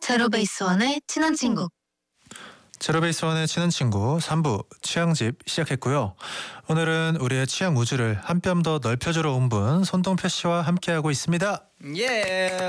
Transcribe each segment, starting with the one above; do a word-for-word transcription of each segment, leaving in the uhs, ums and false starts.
제로베이스원의 친한 친구. 제로베이스원의 친한 친구 삼 부 취향집 시작했고요. 오늘은 우리의 취향 우주를 한 뼘 더 넓혀주러 온 분 손동표 씨와 함께하고 있습니다. 예.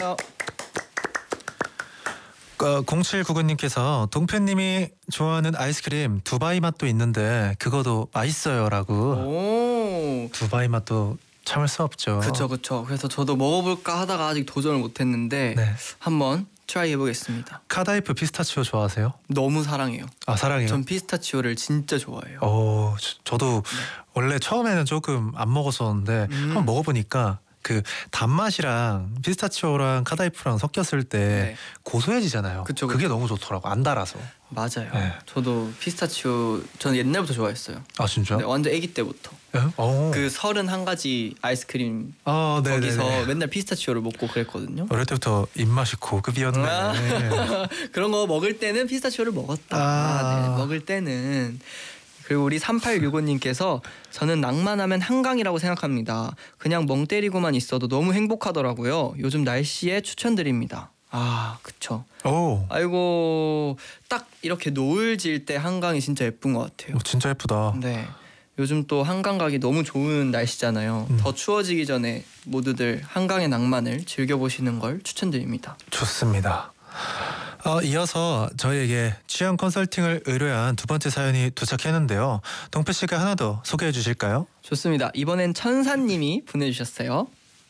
어, 공칠구구 님께서 동표님이 좋아하는 아이스크림 두바이 맛도 있는데 그거도 맛있어요 라고. 오. 두바이 맛도 참을 수 없죠. 그쵸 그쵸. 그래서 저도 먹어볼까 하다가 아직 도전을 못했는데 네. 한번 트라이 해보겠습니다. 카다이프 피스타치오 좋아하세요? 너무 사랑해요. 아 사랑해요? 전 피스타치오를 진짜 좋아해요. 어, 저, 저도 네. 원래 처음에는 조금 안 먹었었는데 음. 한번 먹어보니까 그 단맛이랑 피스타치오랑 카다이프랑 섞였을 때 네. 고소해지잖아요. 그쵸, 그게 그쵸. 너무 좋더라고. 안 달아서. 맞아요. 네. 저도 피스타치오 저는 옛날부터 좋아했어요. 아 진짜? 네, 완전 아기 때부터. 예? 어. 그 서른한 가지 아이스크림 아, 네네네. 거기서 맨날 피스타치오를 먹고 그랬거든요. 어릴 때부터 입맛이 고급이었네. 아. 그런 거 먹을 때는 피스타치오를 먹었다. 아. 네, 먹을 때는. 그리고 우리 삼팔육오 님께서 저는 낭만하면 한강이라고 생각합니다. 그냥 멍 때리고만 있어도 너무 행복하더라고요. 요즘 날씨에 추천드립니다. 아 그쵸. 오, 아이고 딱 이렇게 노을 질 때 한강이 진짜 예쁜 것 같아요. 오, 진짜 예쁘다. 네. 요즘 또 한강 가기 너무 좋은 날씨잖아요. 음. 더 추워지기 전에 모두들 한강의 낭만을 즐겨보시는 걸 추천드립니다. 좋습니다. 어, 이어서 저희에게 취향 컨설팅을 의뢰한 두 번째 사연이 도착했는데요. 동표 씨가 하나 더 소개해 주실까요? 좋습니다. 이번엔 천사님이 보내주셨어요.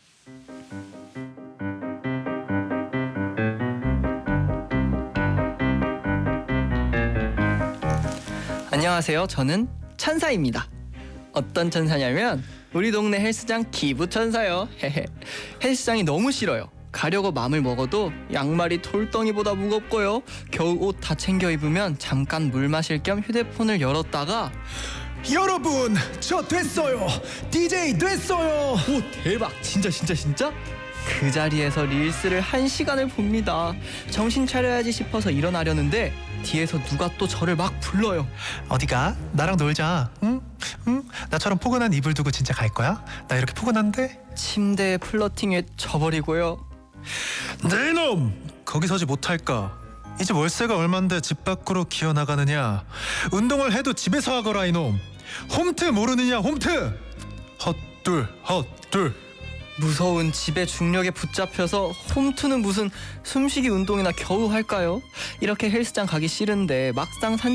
안녕하세요. 저는 천사입니다. 어떤 천사냐면 우리 동네 헬스장 기부 천사요. 헬스장이 너무 싫어요. 가려고 마음을 먹어도 양말이 돌덩이보다 무겁고요. 겨우 옷 다 챙겨 입으면 잠깐 물 마실 겸 휴대폰을 열었다가 여러분, 저 됐어요. 디제이 됐어요. 오 대박 진짜 진짜 진짜? 그 자리에서 릴스를 한 시간을 봅니다. 정신 차려야지 싶어서 일어나려는데 뒤에서 누가 또 저를 막 불러요. 어디가? 나랑 놀자. 응? 응? 나처럼 포근한 이불 두고 진짜 갈 거야? 나 이렇게 포근한데? 침대에 플러팅에 져버리고요. 네 놈! 거기 서지 못할까? 이제 월세가 얼만데 집 밖으로 기어나가느냐? 운동을 해도 집에서 하거라 이놈. 홈트 모르느냐 홈트? 헛둘 헛둘. 무서운 집의 중력에 붙잡혀서 홈트는 무슨 숨쉬기 운동이나 겨우 할까요? 이렇게 헬스장 가기 싫은데 막상 산